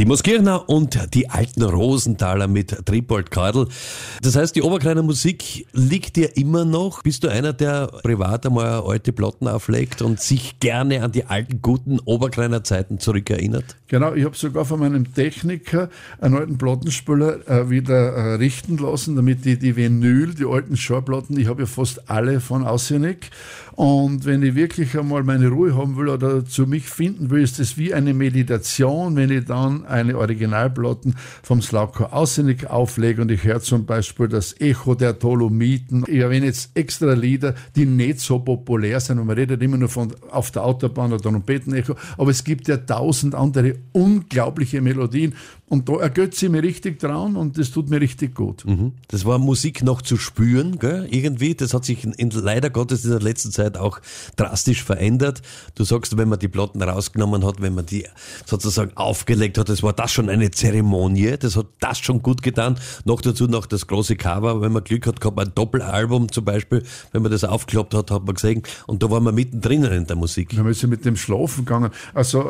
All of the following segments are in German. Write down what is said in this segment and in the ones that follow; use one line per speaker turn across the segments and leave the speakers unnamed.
Die Mooskirchner und die alten Rosenthaler mit Tribold Kardel. Das heißt, die Oberkreiner Musik liegt dir immer noch? Bist du einer, der privat einmal alte Platten auflegt und sich gerne an die alten, guten Oberkreiner Zeiten zurückerinnert?
Genau, ich habe sogar von meinem Techniker einen alten Plattenspieler wieder richten lassen, damit die Vinyl, die alten Schallplatten, ich habe ja fast alle von Ausenik. Und wenn ich wirklich einmal meine Ruhe haben will oder zu mich finden will, ist das wie eine Meditation, wenn ich dann eine Originalplatten vom Slavko Ausenik auflege und ich höre zum Beispiel das Echo der Dolomiten. Ich erwähne jetzt extra Lieder, die nicht so populär sind und man redet immer nur von Auf der Autobahn oder Trompetenecho, aber es gibt ja 1000 andere unglaubliche Melodien und da ergötze ich mich richtig dran und das tut mir richtig gut.
Das war Musik noch zu spüren, gell? Irgendwie. Das hat sich leider Gottes in der letzten Zeit auch drastisch verändert. Du sagst, wenn man die Platten rausgenommen hat, wenn man die sozusagen aufgelegt hat, das war das schon eine Zeremonie, das hat das schon gut getan. Noch dazu noch das große Cover, wenn man Glück hat gehabt, ein Doppelalbum zum Beispiel, wenn man das aufgeklappt hat, hat man gesehen, und da waren wir mittendrin in der Musik.
Wir sind mit dem Schlafen gegangen. Also,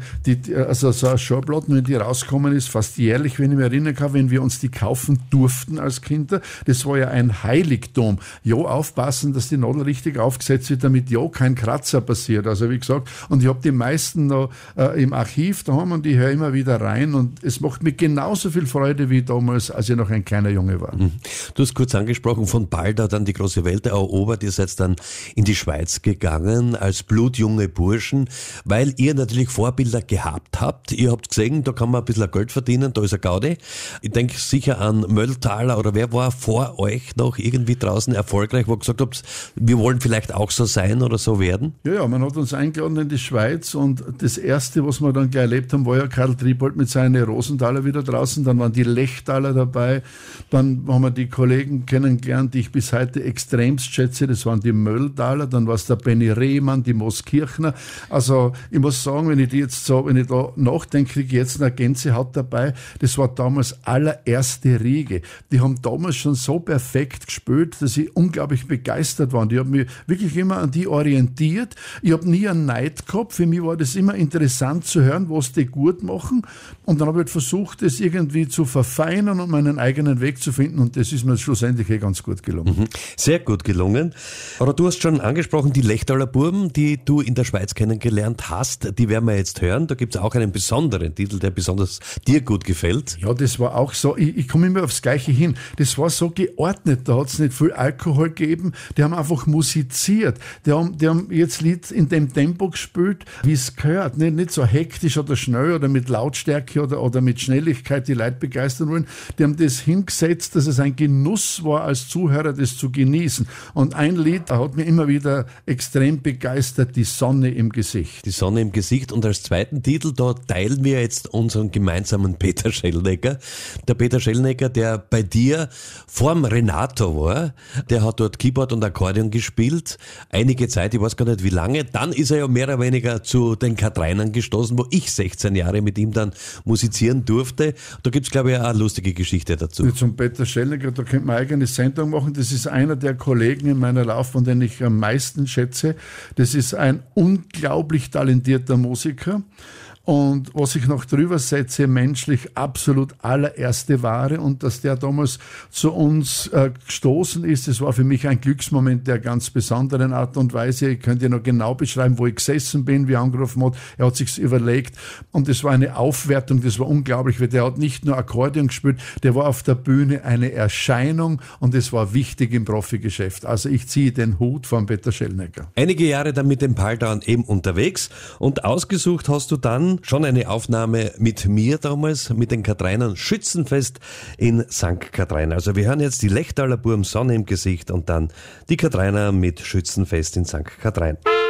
also so eine Schallplatten, wenn die rauskommen ist, fast jährlich, wenn ich mich erinnern kann, wenn wir uns die kaufen durften als Kinder, das war ja ein Heiligtum. Ja, aufpassen, dass die Nadel richtig aufgesetzt wird, damit ja kein Kratzer passiert. Also wie gesagt, und ich habe die meisten noch im Archiv daheim und ich höre immer wieder rein und es macht mir genauso viel Freude wie damals, als ich noch ein kleiner Junge war.
Du hast kurz angesprochen, von Balda dann die große Welt erobert, ihr seid dann in die Schweiz gegangen als blutjunge Burschen, weil ihr natürlich Vorbilder gehabt habt. Ihr habt gesehen, da kann man ein bisschen Geld verdienen, da ist ein Gaudi. Ich denke sicher an Mölltaler oder wer war vor euch noch irgendwie draußen erfolgreich, wo ihr gesagt habt, wir wollen vielleicht auch so sein oder so werden?
Ja, man hat uns eingeladen in die Schweiz und das Erste, was wir dann gleich erlebt haben, war ja Karl Tribold mit seinen Rosenthaler wieder draußen, dann waren die Lechtaler dabei, dann haben wir die Kollegen kennengelernt, die ich bis heute extremst schätze, das waren die Mölltaler, dann war es der Benny Rehmann, die Mooskirchner. Also ich muss sagen, wenn ich da nachdenke, kriege ich jetzt eine Gänsehaut dabei. Das war damals allererste Riege. Die haben damals schon so perfekt gespielt, dass ich unglaublich begeistert war. Und ich habe mich wirklich immer an die orientiert. Ich habe nie einen Neid gehabt. Für mich war das immer interessant zu hören, was die gut machen. Und dann habe ich halt versucht, das irgendwie zu verfeinern und meinen eigenen Weg zu finden. Und das ist mir schlussendlich ganz gut gelungen.
Sehr gut gelungen. Aber du hast schon angesprochen, die Lechtaler Burben, die du in der Schweiz kennengelernt hast, die werden wir jetzt hören. Da gibt es auch einen besonderen Titel, der besonders dir gut gefällt.
Ja, das war auch so, ich komme immer aufs Gleiche hin. Das war so geordnet, da hat es nicht viel Alkohol gegeben. Die haben einfach musiziert. Die haben jetzt Lied in dem Tempo gespielt, wie es gehört. Nicht so hektisch oder schnell oder mit Lautstärke oder mit Schnelligkeit die Leute begeistern wollen. Die haben das hingesetzt, dass es ein Genuss war, als Zuhörer das zu genießen. Und ein Lied hat mich immer wieder extrem begeistert, Die Sonne im Gesicht.
Die Sonne im Gesicht. Und als zweiten Titel, da teilen wir jetzt unseren gemeinsamen Peter Schellnecker. Der Peter Schellnecker, der bei dir vorm Renato war, der hat dort Keyboard und Akkordeon gespielt. Einige Zeit, ich weiß gar nicht wie lange. Dann ist er ja mehr oder weniger zu den Katreinern gestoßen, wo ich 16 Jahre mit ihm dann musizieren durfte. Da gibt es, glaube ich, auch eine lustige Geschichte dazu.
Zum Peter Schellnecker, da könnte man eine eigene Sendung machen. Das ist einer der Kollegen in meiner Laufbahn, den ich am meisten schätze. Das ist ein unglaublich talentierter Musiker. Und was ich noch drüber setze, menschlich absolut allererste Ware, und dass der damals zu uns gestoßen ist, das war für mich ein Glücksmoment der ganz besonderen Art und Weise. Ich könnte noch genau beschreiben, wo ich gesessen bin, wie er angerufen hat. Er hat sich's überlegt und es war eine Aufwertung, das war unglaublich, weil der hat nicht nur Akkordeon gespielt, der war auf der Bühne eine Erscheinung und es war wichtig im Profigeschäft. Also ich ziehe den Hut von Peter Schellnecker.
Einige Jahre dann mit dem Paldauern eben unterwegs und ausgesucht hast du dann schon eine Aufnahme mit mir damals, mit den Katreinern, Schützenfest in St. Katrein. Also wir hören jetzt die Lechtaler Burm, Sonne im Gesicht und dann die Katrainer mit Schützenfest in St. Katrein.